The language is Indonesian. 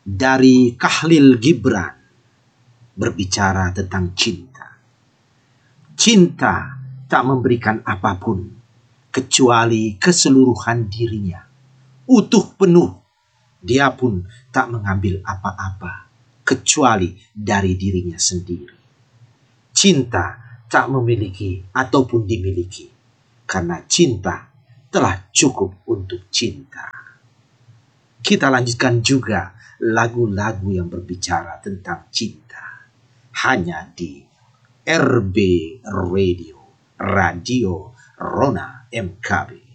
dari Khalil Gibran berbicara tentang cinta. Cinta tak memberikan apapun kecuali keseluruhan dirinya, utuh penuh. Dia pun tak mengambil apa-apa kecuali dari dirinya sendiri. Cinta tak memiliki ataupun dimiliki, karena cinta telah cukup untuk cinta. Kita lanjutkan juga lagu-lagu yang berbicara tentang cinta hanya di RB Radio, Radio Rona MKB.